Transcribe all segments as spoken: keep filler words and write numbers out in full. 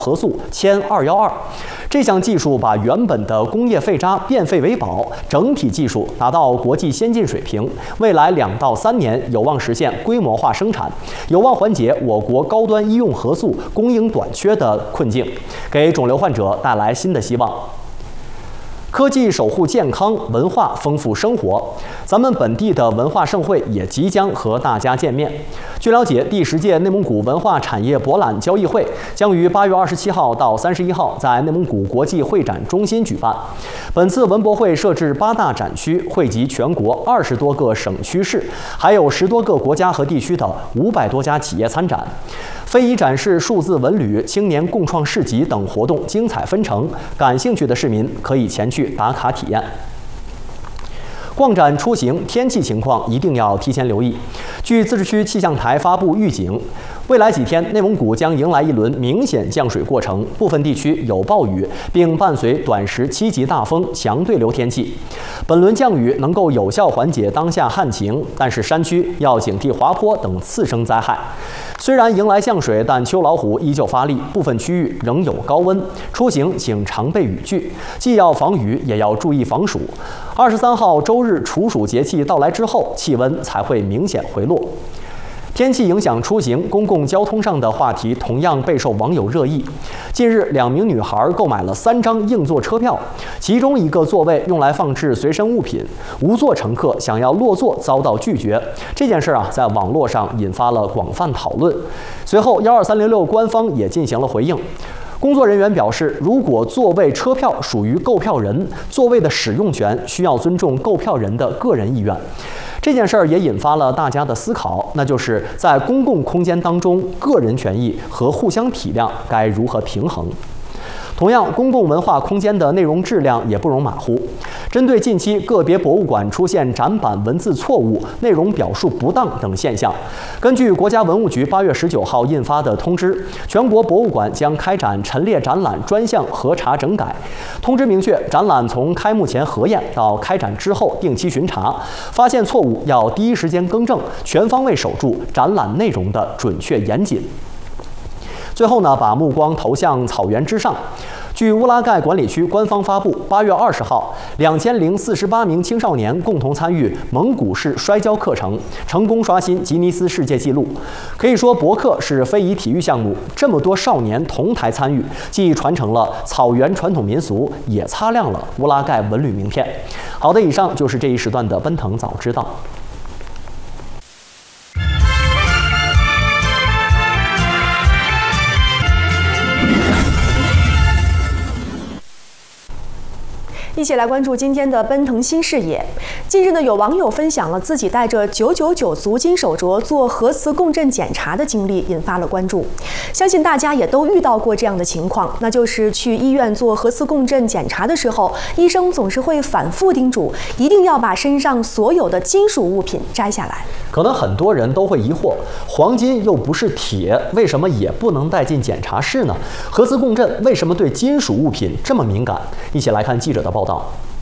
核素铅二一二。这项技术把原本的工业废渣变废为宝，整体技术达到国际先进水平。未来两到三年有望实现规模化生产，有望缓解我国高端医用核素供应短缺的困境，给肿瘤患者带来新的希望。 科技守护健康，文化丰富生活。咱们本地的文化盛会也即将和大家见面。据了解，第十届内蒙古文化产业博览交易会将于八月二十七号到三十一号在内蒙古国际会展中心举办。本次文博会设置八大展区，汇集全国二十多个省区市，还有十多个国家和地区的五百多家企业参展。 非遗展示、数字文旅、青年共创市集等活动精彩纷呈，感兴趣的市民可以前去打卡体验。 逛展出行天气情况一定要提前留意。据自治区气象台发布预警，未来几天内蒙古将迎来一轮明显降水过程，部分地区有暴雨，并伴随短时七级大风、强对流天气。本轮降雨能够有效缓解当下旱情，但是山区要警惕滑坡等次生灾害。虽然迎来降水，但秋老虎依旧发力，部分区域仍有高温，出行请常备雨具，既要防雨，也要注意防暑。二十三号周日处暑节气到来之后，气温才会明显回落。 天气影响出行，公共交通上的话题同样备受网友热议。近日，两名女孩购买了三张硬座车票，其中一个座位用来放置随身物品，无座乘客想要落座遭到拒绝。这件事啊，在网络上引发了广泛讨论。随后，幺二三零六官方也进行了回应。 工作人员表示，如果座位车票属于购票人，座位的使用权需要尊重购票人的个人意愿。这件事儿也引发了大家的思考，那就是在公共空间当中，个人权益和互相体谅该如何平衡？ 同样，公共文化空间的内容质量也不容马虎。针对近期个别博物馆出现展板文字错误、内容表述不当等现象，根据国家文物局八月十九号印发的通知，全国博物馆将开展陈列展览专项核查整改。通知明确，展览从开幕前核验到开展之后定期巡查，发现错误要第一时间更正，全方位守住展览内容的准确严谨。 最后呢，把目光投向草原之上。据乌拉盖管理区官方发布，八月二十号，两千零四十八名青少年共同参与蒙古式摔跤课程，成功刷新吉尼斯世界纪录。可以说，博克是非遗体育项目，这么多少年同台参与，既传承了草原传统民俗，也擦亮了乌拉盖文旅名片。好的，以上就是这一时段的奔腾早知道。 一起来关注今天的奔腾新视野。近日呢，有网友分享了自己带着九九九足金手镯做核磁共振检查的经历，引发了关注。相信大家也都遇到过这样的情况，那就是去医院做核磁共振检查的时候，医生总是会反复叮嘱，一定要把身上所有的金属物品摘下来。 可能很多人都会疑惑，黄金又不是铁，为什么也不能带进检查室呢？核磁共振为什么对金属物品这么敏感？一起来看记者的报道。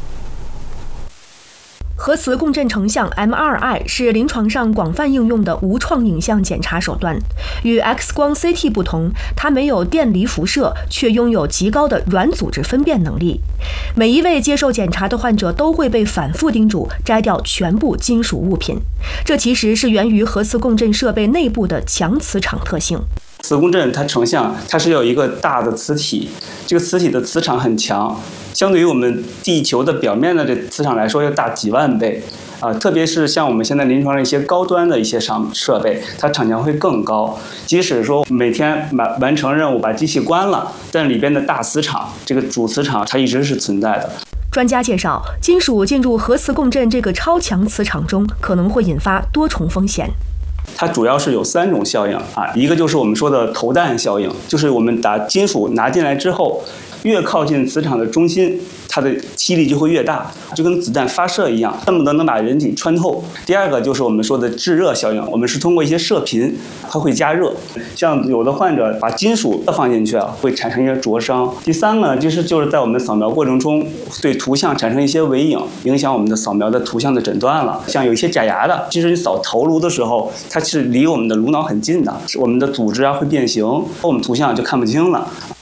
核磁共振成像 M R I 是临床上广泛应用的无创影像检查手段。与 X 光 C T 不同，它没有电离辐射，却拥有极高的软组织分辨能力。每一位接受检查的患者都会被反复叮嘱摘掉全部金属物品，这其实是源于核磁共振设备内部的强磁场特性。 磁共振它成像，它是有一个大的磁体，这个磁体的磁场很强，相对于我们地球的表面的这磁场来说要大几万倍啊、呃！特别是像我们现在临床上一些高端的一些商设备，它场强会更高。即使说每天完完成任务把机器关了，但里边的大磁场，这个主磁场它一直是存在的。 专家介绍，金属进入核磁共振这个超强磁场中，可能会引发多重风险。 它主要是有三种效应啊，一个就是我们说的投弹效应，就是我们把金属拿进来之后，越靠近磁场的中心，它的吸力就会越大，就跟子弹发射一样，恨不得能把人体穿透。第二个就是我们说的制热效应，我们是通过一些射频，它会加热。像有的患者把金属放进去啊，会产生一些灼伤。第三个就是就是在我们扫描过程中，对图像产生一些微影，影响我们的扫描的图像的诊断了。像有一些假牙的，其实你扫头颅的时候，它是离我们的颅脑很近的，我们的组织啊会变形，我们图像就看不清了。